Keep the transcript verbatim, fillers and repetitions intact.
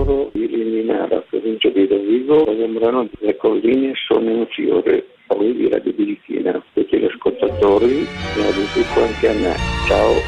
Mauro di Liminara, provincia di Rovigo. Sembrano le colline sono in fiore. Poi di Radio Birichina, tutti gli ascoltatori e addirittura anche a me. Ciao.